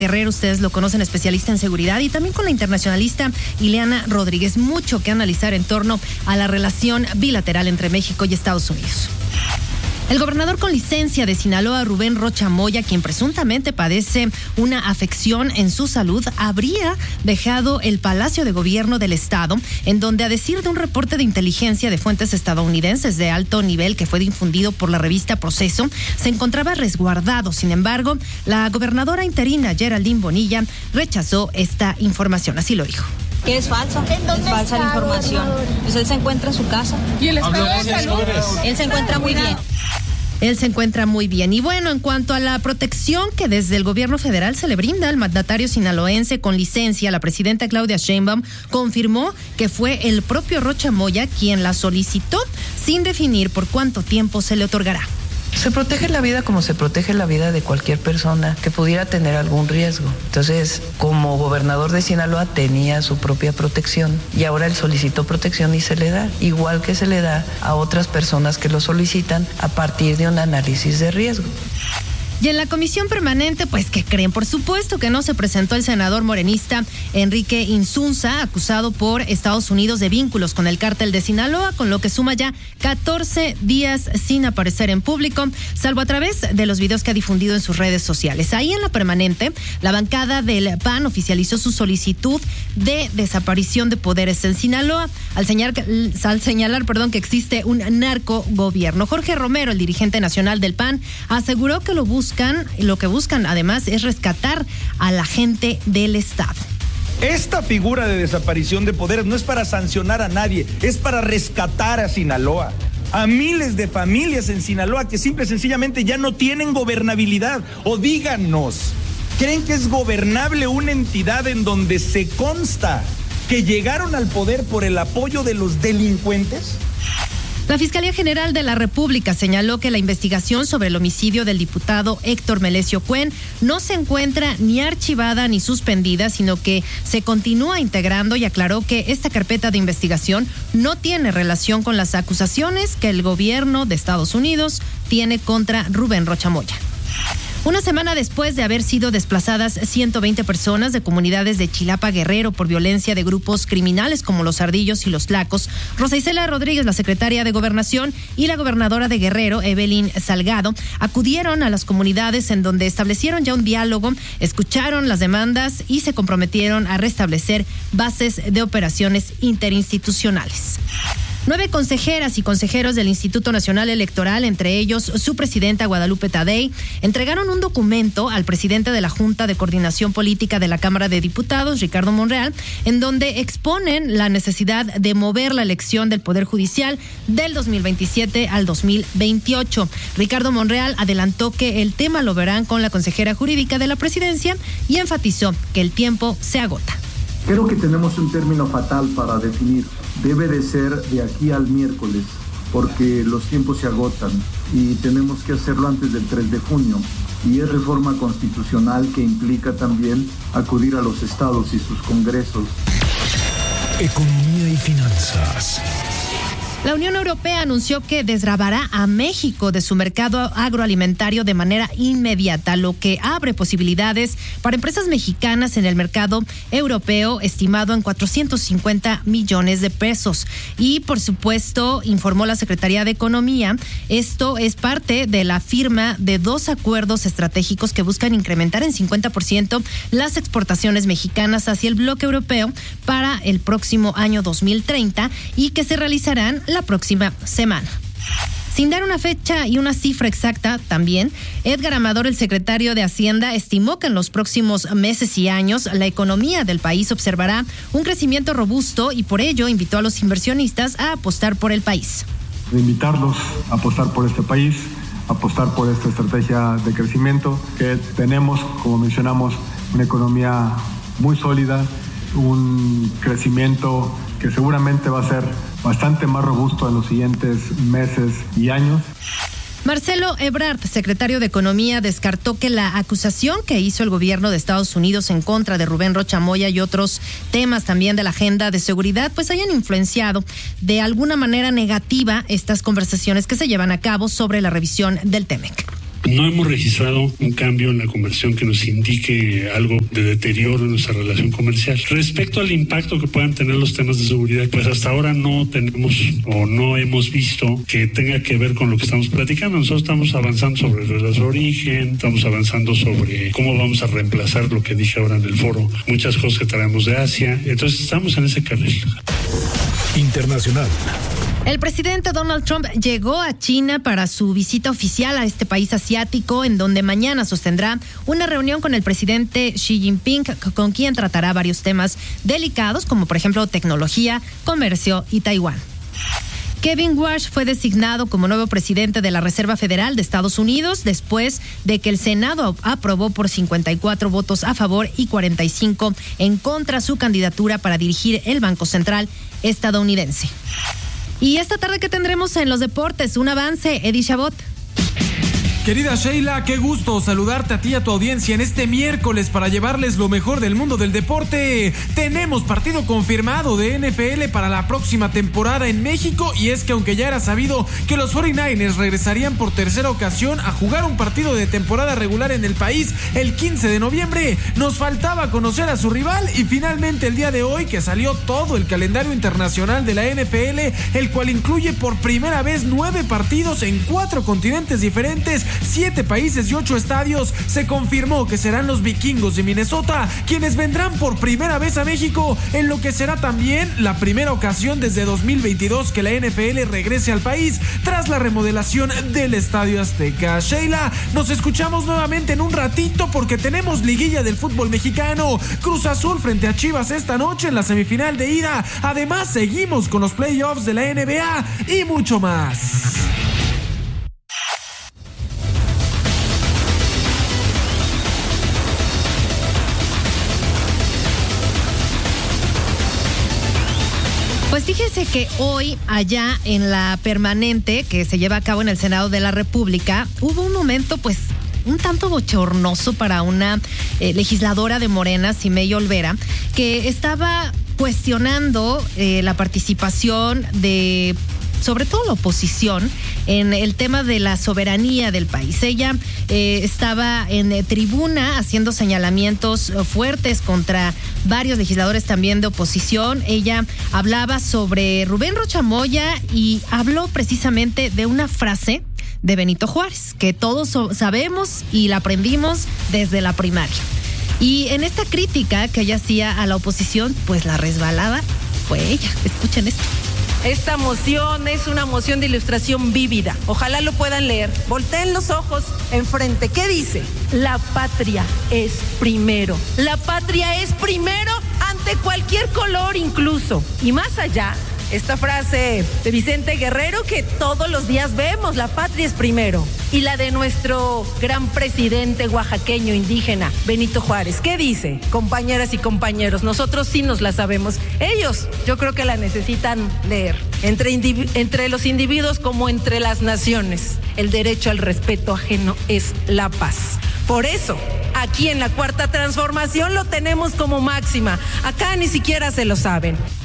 Guerrero, ustedes lo conocen, especialista en seguridad, y también con la internacionalista Ileana Rodríguez. Mucho que analizar en torno a la relación bilateral entre México y Estados Unidos. El gobernador con licencia de Sinaloa, Rubén Rocha Moya, quien presuntamente padece una afección en su salud, habría dejado el Palacio de Gobierno del Estado, en donde, a decir de un reporte de inteligencia de fuentes estadounidenses de alto nivel que fue difundido por la revista Proceso, se encontraba resguardado. Sin embargo, la gobernadora interina, Geraldine Bonilla, rechazó esta información. Así lo dijo. Que es falsa, es falsa la información. Pues él se encuentra en su casa. ¿Y el estado de salud? Él se encuentra muy bien. Él se encuentra muy bien. Y bueno, en cuanto a la protección que desde el gobierno federal se le brinda al mandatario sinaloense con licencia, la presidenta Claudia Sheinbaum confirmó que fue el propio Rocha Moya quien la solicitó, sin definir por cuánto tiempo se le otorgará. Se protege la vida como se protege la vida de cualquier persona que pudiera tener algún riesgo. Entonces, como gobernador de Sinaloa tenía su propia protección y ahora él solicitó protección y se le da, igual que se le da a otras personas que lo solicitan a partir de un análisis de riesgo. Y en la comisión permanente, pues, ¿qué creen? Por supuesto que no se presentó el senador morenista Enrique Insunza, acusado por Estados Unidos de vínculos con el cártel de Sinaloa, con lo que suma ya 14 días sin aparecer en público, salvo a través de los videos que ha difundido en sus redes sociales. Ahí en la permanente, la bancada del PAN oficializó su solicitud de desaparición de poderes en Sinaloa, al señalar que existe un narcogobierno. Jorge Romero, el dirigente nacional del PAN, aseguró que lo que buscan además es rescatar a la gente del Estado. Esta figura de desaparición de poderes no es para sancionar a nadie, es para rescatar a Sinaloa, a miles de familias en Sinaloa que simple y sencillamente ya no tienen gobernabilidad. O díganos, ¿creen que es gobernable una entidad en donde se consta que llegaron al poder por el apoyo de los delincuentes? La Fiscalía General de la República señaló que la investigación sobre el homicidio del diputado Héctor Melesio Cuen no se encuentra ni archivada ni suspendida, sino que se continúa integrando, y aclaró que esta carpeta de investigación no tiene relación con las acusaciones que el gobierno de Estados Unidos tiene contra Rubén Rocha Moya. Una semana después de haber sido desplazadas 120 personas de comunidades de Chilapa, Guerrero, por violencia de grupos criminales como los Ardillos y los Tlacos, Rosa Isela Rodríguez, la secretaria de Gobernación, y la gobernadora de Guerrero, Evelyn Salgado, acudieron a las comunidades en donde establecieron ya un diálogo, escucharon las demandas y se comprometieron a restablecer bases de operaciones interinstitucionales. 9 consejeras y consejeros del Instituto Nacional Electoral, entre ellos su presidenta Guadalupe Tadei, entregaron un documento al presidente de la Junta de Coordinación Política de la Cámara de Diputados, Ricardo Monreal, en donde exponen la necesidad de mover la elección del Poder Judicial del 2027 al 2028. Ricardo Monreal adelantó que el tema lo verán con la consejera jurídica de la presidencia y enfatizó que el tiempo se agota. Creo que tenemos un término fatal para definir. Debe de ser de aquí al miércoles, porque los tiempos se agotan y tenemos que hacerlo antes del 3 de junio. Y es reforma constitucional que implica también acudir a los estados y sus congresos. Economía y finanzas. La Unión Europea anunció que desgravará a México de su mercado agroalimentario de manera inmediata, lo que abre posibilidades para empresas mexicanas en el mercado europeo, estimado en 450 millones de pesos. Y, por supuesto, informó la Secretaría de Economía, esto es parte de la firma de 2 acuerdos estratégicos que buscan incrementar en 50% las exportaciones mexicanas hacia el bloque europeo para el próximo año 2030 y que se realizarán la próxima semana. Sin dar una fecha y una cifra exacta también, Edgar Amador, el secretario de Hacienda, estimó que en los próximos meses y años la economía del país observará un crecimiento robusto y por ello invitó a los inversionistas a apostar por el país. Invitarlos a apostar por este país, apostar por esta estrategia de crecimiento que tenemos, como mencionamos, una economía muy sólida, un crecimiento que seguramente va a ser bastante más robusto en los siguientes meses y años. Marcelo Ebrard, secretario de Economía, descartó que la acusación que hizo el gobierno de Estados Unidos en contra de Rubén Rocha Moya y otros temas también de la agenda de seguridad pues hayan influenciado de alguna manera negativa estas conversaciones que se llevan a cabo sobre la revisión del TEMEC. No hemos registrado un cambio en la conversión que nos indique algo de deterioro en nuestra relación comercial. Respecto al impacto que puedan tener los temas de seguridad, pues hasta ahora no tenemos o no hemos visto que tenga que ver con lo que estamos platicando. Nosotros estamos avanzando sobre reglas de origen, estamos avanzando sobre cómo vamos a reemplazar lo que dije ahora en el foro, muchas cosas que traemos de Asia. Entonces estamos en ese carril. Internacional. El presidente Donald Trump llegó a China para su visita oficial a este país asiático, en donde mañana sostendrá una reunión con el presidente Xi Jinping, con quien tratará varios temas delicados, como por ejemplo tecnología, comercio y Taiwán. Kevin Warsh fue designado como nuevo presidente de la Reserva Federal de Estados Unidos después de que el Senado aprobó por 54 votos a favor y 45 en contra su candidatura para dirigir el Banco Central estadounidense. Y esta tarde, ¿qué tendremos en los deportes? Un avance, Eddie Chabot. Querida Sheila, qué gusto saludarte a ti y a tu audiencia en este miércoles para llevarles lo mejor del mundo del deporte. Tenemos partido confirmado de NFL para la próxima temporada en México, y es que aunque ya era sabido que los 49ers regresarían por tercera ocasión a jugar un partido de temporada regular en el país el 15 de noviembre, nos faltaba conocer a su rival, y finalmente el día de hoy que salió todo el calendario internacional de la NFL, el cual incluye por primera vez 9 partidos en 4 continentes diferentes, 7 países y 8 estadios, se confirmó que serán los Vikingos de Minnesota quienes vendrán por primera vez a México, en lo que será también la primera ocasión desde 2022 que la NFL regrese al país tras la remodelación del Estadio Azteca. Sheila, nos escuchamos nuevamente en un ratito porque tenemos liguilla del fútbol mexicano. Cruz Azul frente a Chivas esta noche en la semifinal de ida. Además, seguimos con los playoffs de la NBA y mucho más. Pues fíjese que hoy, allá en la permanente que se lleva a cabo en el Senado de la República, hubo un momento pues un tanto bochornoso para una legisladora de Morena, Simey Olvera, que estaba cuestionando la participación de, sobre todo la oposición, en el tema de la soberanía del país. Ella estaba en tribuna haciendo señalamientos fuertes contra varios legisladores también de oposición. Ella hablaba sobre Rubén Rocha Moya y habló precisamente de una frase de Benito Juárez, que todos sabemos y la aprendimos desde la primaria. Y en esta crítica que ella hacía a la oposición, pues la resbalada fue ella. Escuchen esto. Esta moción es una moción de ilustración vívida. Ojalá lo puedan leer. Volteen los ojos enfrente. ¿Qué dice? La patria es primero. La patria es primero ante cualquier color incluso. Y más allá, esta frase de Vicente Guerrero que todos los días vemos, la patria es primero. Y la de nuestro gran presidente oaxaqueño indígena, Benito Juárez. ¿Qué dice? Compañeras y compañeros, nosotros sí nos la sabemos. Ellos, yo creo que la necesitan leer. Entre los individuos como entre las naciones, el derecho al respeto ajeno es la paz. Por eso, aquí en la Cuarta Transformación lo tenemos como máxima. Acá ni siquiera se lo saben.